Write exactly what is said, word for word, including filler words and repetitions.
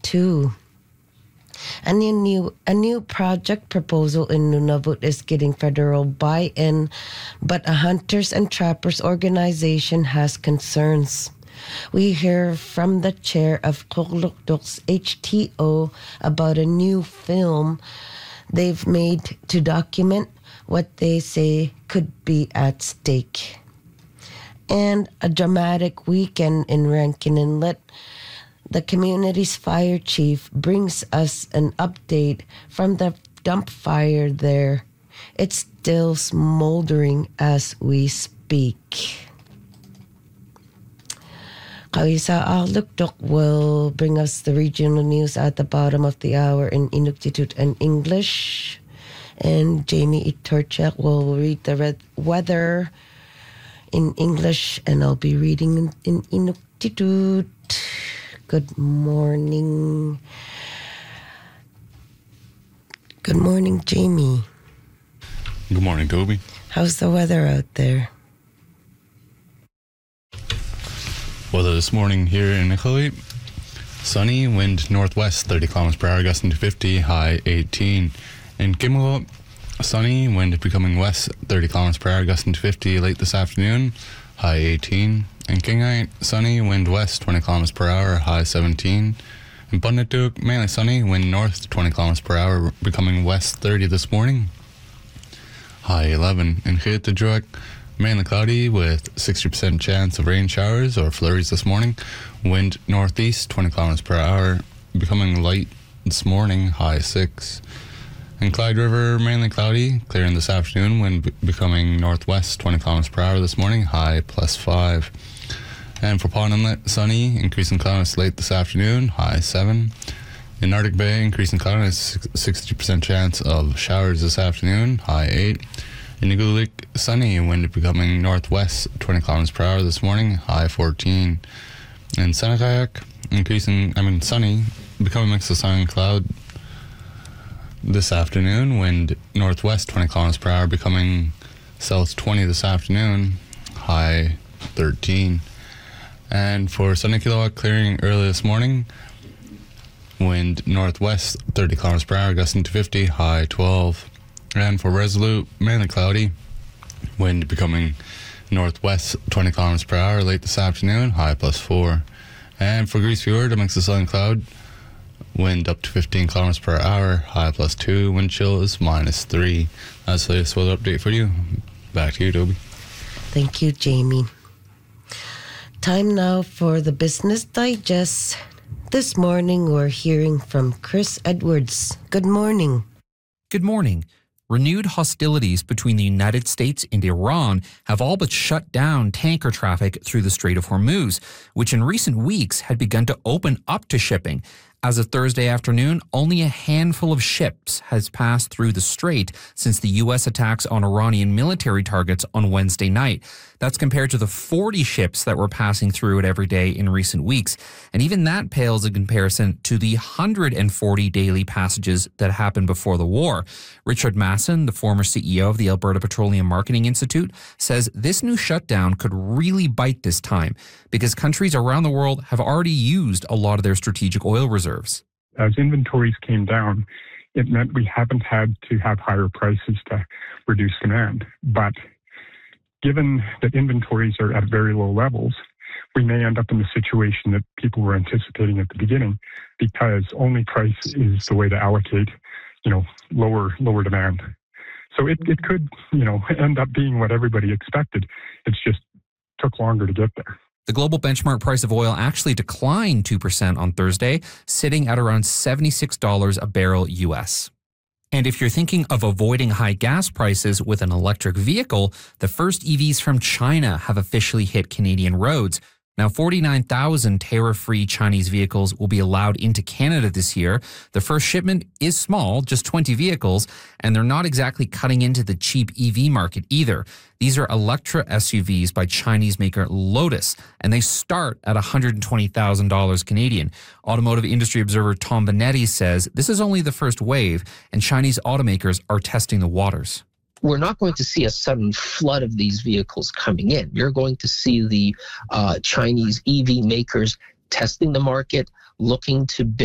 too. A new, a new project proposal in Nunavut is getting federal buy-in, but a hunters and trappers organization has concerns. We hear from the chair of Kugluktuk's H T O about a new film they've made to document what they say could be at stake. And a dramatic weekend in Rankin Inlet. The community's fire chief brings us an update from the dump fire there. It's still smoldering as we speak. Kaisa Agluktuk will bring us the regional news at the bottom of the hour in Inuktitut and English. And Jamie Itorchak will read the red weather in English, and I'll be reading in, in Inuktitut. Good morning. Good morning, Jamie. Good morning, Toby. How's the weather out there? Weather this morning here in Iqaluit. Sunny, wind northwest, thirty kilometers per hour, gusting to fifty, high eighteen. In Kimilot, sunny, wind becoming west, thirty kilometers per hour, gusting to fifty late this afternoon, high eighteen. In Kingite, sunny, wind west, twenty kilometers per hour, high seventeen. In Bundatuk, mainly sunny, wind north, twenty kilometers per hour, becoming west, thirty this morning, high eleven. In Khitajuak, mainly cloudy with sixty percent chance of rain showers or flurries this morning, wind northeast, twenty kilometers per hour, becoming light this morning, high six. In Clyde River, mainly cloudy, clearing this afternoon, wind b- becoming northwest, twenty kilometers per hour this morning, high plus five. And for Pond Inlet, sunny, increasing cloudiness late this afternoon, high seven. In Arctic Bay, increasing cloudiness, sixty percent chance of showers this afternoon, high eight. In Iqaluit, sunny, wind becoming northwest, twenty kilometers per hour this morning, high fourteen. In Senakayak, increasing, I mean sunny, becoming a mix of sun and cloud this afternoon, wind northwest, twenty kilometers per hour, becoming south twenty this afternoon, high thirteen. And for Sunikiloa, clearing early this morning, wind northwest, thirty kilometers per hour, gusting to fifty, high twelve. And for Resolute, mainly cloudy, wind becoming northwest, twenty kilometers per hour, late this afternoon, high plus four. And for Grease Fjord, a mix of sun and cloud, wind up to fifteen kilometers per hour, high plus two, wind chill is minus three. That's the latest weather update for you. Back to you, Toby. Thank you, Jamie. Time now for the Business Digest. This morning, we're hearing from Chris Edwards. Good morning. Good morning. Renewed hostilities between the United States and Iran have all but shut down tanker traffic through the Strait of Hormuz, which in recent weeks had begun to open up to shipping. As of Thursday afternoon, only a handful of ships has passed through the strait since the U S attacks on Iranian military targets on Wednesday night. That's compared to the forty ships that were passing through it every day in recent weeks. And even that pales in comparison to the one hundred forty daily passages that happened before the war. Richard Masson, the former C E O of the Alberta Petroleum Marketing Institute, says this new shutdown could really bite this time because countries around the world have already used a lot of their strategic oil reserves. As inventories came down, it meant we haven't had to have higher prices to reduce demand. But given that inventories are at very low levels, we may end up in the situation that people were anticipating at the beginning, because only price is the way to allocate, you know, lower lower demand. So it, it could, you know, end up being what everybody expected. It's just took longer to get there. The global benchmark price of oil actually declined two percent on Thursday, sitting at around seventy-six dollars a barrel U S. And if you're thinking of avoiding high gas prices with an electric vehicle, the first E Vs from China have officially hit Canadian roads. Now, forty-nine thousand tariff-free Chinese vehicles will be allowed into Canada this year. The first shipment is small, just twenty vehicles, and they're not exactly cutting into the cheap E V market either. These are Electra S U Vs by Chinese maker Lotus, and they start at one hundred twenty thousand dollars Canadian. Automotive industry observer Tom Benetti says this is only the first wave, and Chinese automakers are testing the waters. We're not going to see a sudden flood of these vehicles coming in. You're going to see the uh, Chinese E V makers testing the market, looking to build